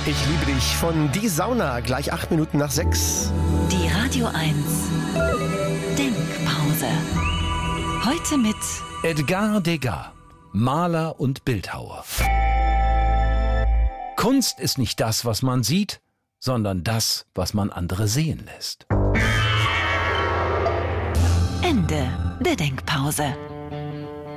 Ich liebe dich von Die Sauna, gleich 8 Minuten nach 6. Die Radio 1 Denkpause. Heute mit Edgar Degas, Maler und Bildhauer. Kunst ist nicht das, was man sieht, sondern das, was man andere sehen lässt. Ende der Denkpause.